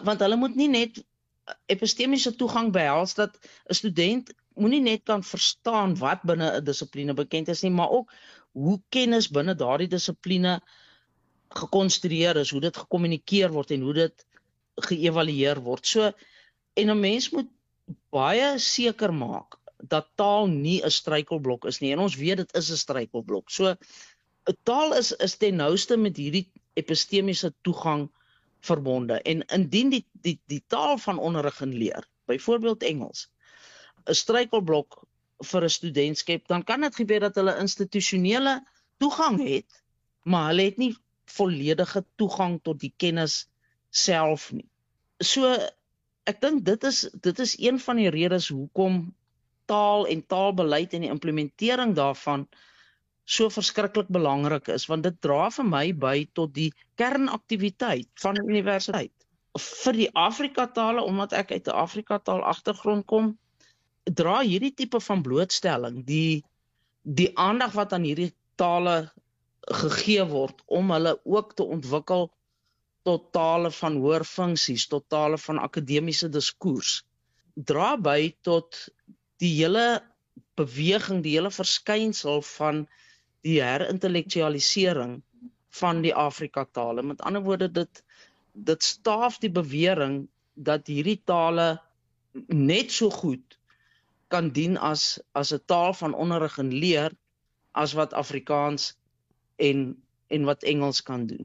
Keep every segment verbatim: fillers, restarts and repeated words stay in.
Want hulle moet nie net epistemiese toegang behels dat 'n student moenie net kan verstaan wat binne 'n dissipline bekend is nie, maar ook hoe kennis binne daardie dissipline gekonstrueer is, hoe dit gekommunikeer word en hoe dit geëvalueer word. So, en 'n mens moet baie seker maak dat taal nie 'n struikelblok is nie, en ons weet dit is 'n struikelblok. So, 'n taal is, is ten nouste met hierdie epistemiese toegang verbonde, en indien die, die, die taal van onderrig en leer, byvoorbeeld Engels, 'n struikelblok vir 'n student skep, dan kan dit gebeur dat hulle institusionele toegang het, maar hulle het nie volledige toegang tot die kennis self nie. So, ek dink dit is, dit is een van die redes hoekom taal en taalbeleid en die implementering daarvan so verskriklik belangrik is, want dit dra vir my by tot die kernaktiwiteit van die universiteit. Vir die Afrika-tale, omdat ek uit 'n Afrika-taal agtergrond kom, dra hierdie tipe van blootstelling, die, die aandag wat aan hierdie tale gegee word, om hulle ook te ontwikkel tot tale van hoër funksies, tot tale van akademiese diskurs, dra by tot die hele beweging, die hele verskynsel van die herintellektualisering van die Afrika-tale. Met ander woorde, dit, dit staaf die bewering dat hierdie tale net so goed kan dien as, as 'n taal van onderrig en leer, as wat Afrikaans en, en wat Engels kan doen.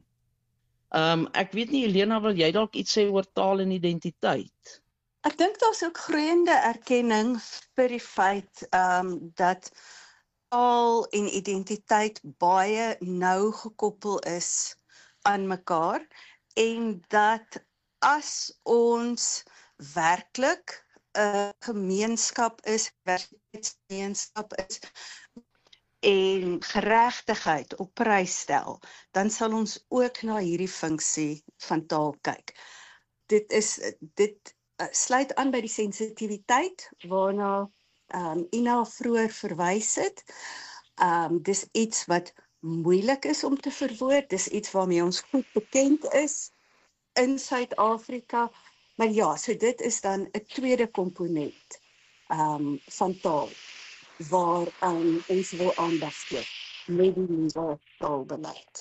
Um, ek weet nie, Helena, wil jy dalk iets sê oor taal en identiteit? Ek dink daar's ook groeiende erkenning vir die feit um, dat taal en identiteit baie nou gekoppel is aan mekaar, en dat as ons werklik 'n gemeenskap is, werklikheidsgemeenskap is, en geregtigheid op prys stel, dan sal ons ook na hierdie funksie van taal kyk. Dit is, dit uh, sluit aan by die sensitiwiteit, waarna um, Ina vroeër verwys het. Um, dis iets wat moeilik is om te verwoord, dis iets waarmee ons goed bekend is in Suid-Afrika, maar ja, so dit is dan 'n tweede komponent um, van taal, waar um, ons wil aandag gee met die nuwe taalbeleid.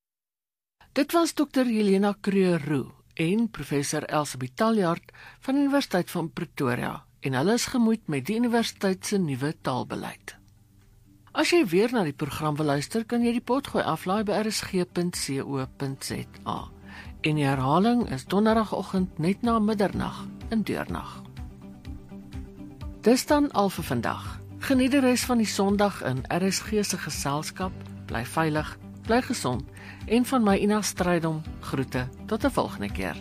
Dit was dokter Helena Creux-Roux en professor Elsabie Taljaard van die Universiteit van Pretoria, en hulle is gemoeid met die universiteit se nuwe taalbeleid. As jy weer na die program wil luister, kan jy die potgooi aflaai by r s g punt co punt z a. En die herhaling is donderdagoggend net na middernag in Deurnag. Dis dan al vir vandag. Geniet die res van die Sondag in R S G se geselskap, bly veilig, bly gesond, en van my Ina Strydom groete tot 'n volgende keer.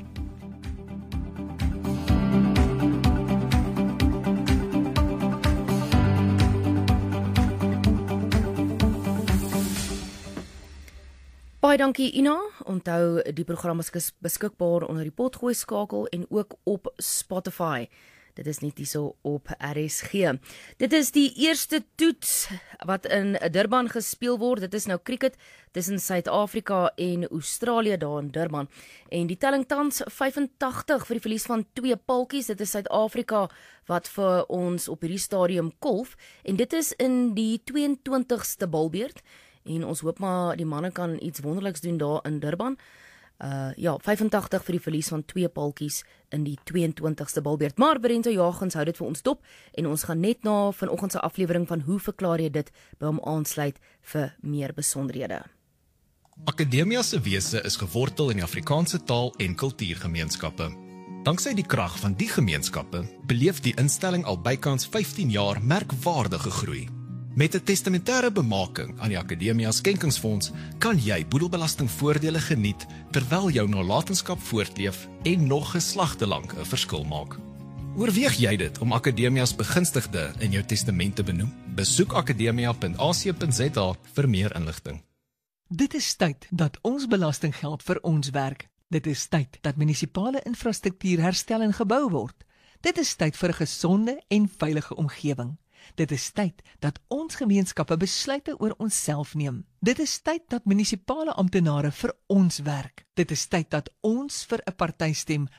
Baie dankie Ina. Onthou, die program is beskikbaar onder die potgooi skakel en ook op Spotify. Dit is net hierso op R S G. Dit is die eerste toets wat in Durban gespeel word. Dit is nou cricket tussen Suid-Afrika en Australië daar in Durban. En die telling tans vyfentagtig vir die verlies van twee paltjies. Dit is Suid-Afrika wat vir ons op hierdie stadium kolf. En dit is in die twee-en-twintigste balbeurt. En ons hoop maar die manne kan iets wonderliks doen daar in Durban. Uh, ja, vyfentagtig vir die verlies van twee paltjies in die twee-en-twintigste balbeurt. Maar Berento Jagens hou dit vir ons dop en ons gaan net na vanoggend se aflewering van Hoe verklaar jy dit by hom aansluit vir meer besonderhede. Akademia se wese is gewortel in die Afrikaanse taal en kultuurgemeenskappe. Danksy die krag van die gemeenskappe beleef die instelling al bykans vyftien jaar merkwaardige groei. Met 'n testamentêre bemaking aan die Akademia Skenkingsfonds kan jy boedelbelastingvoordele geniet terwyl jou nalatenskap voortleef en nog geslagte lank 'n verskil maak. Oorweeg jy dit om Akademias begunstigde in jou testament te benoem? Besoek akademia punt a c punt z a vir meer inligting. Dit is tyd dat ons belastinggeld vir ons werk. Dit is tyd dat munisipale infrastruktuur herstel en gebou word. Dit is tyd vir 'n gesonde en veilige omgewing. Dit is tyd dat ons gemeenskappe besluite oor onsself neem. Dit is tyd dat munisipale amptenare vir ons werk. Dit is tyd dat ons vir 'n party stem